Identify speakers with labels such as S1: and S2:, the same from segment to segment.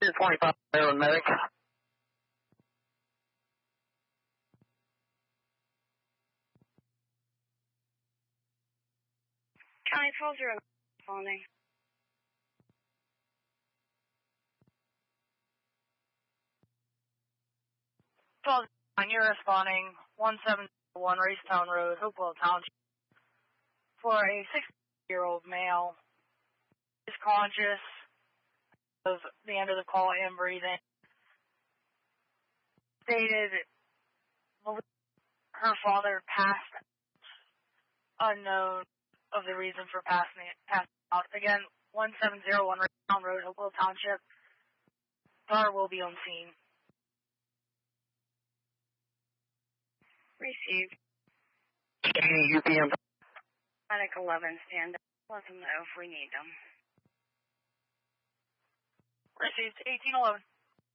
S1: 25 Maryland medic.
S2: County 12-0 responding.
S3: You're responding 1701 Racetown Road, Hopewell Township, for a 60-year-old male is conscious of the end of the call and breathing. Stated her father passed unknown of the reason for passing out. Again, 1701 Racetown Road, Hopewell Township. Car will be on scene.
S2: Received.
S1: UPM.
S2: Medic 11, stand up. Let them know if we need them.
S3: Received 1811.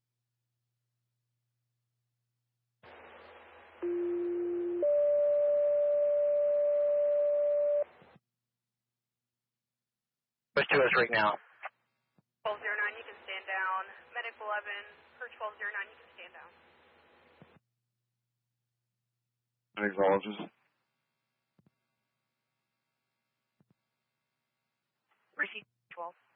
S1: What's to us right now?
S4: 1209, you can stand down. Medic 11, for 1209, you can stand down.
S5: Acknowledges.
S3: Received 12.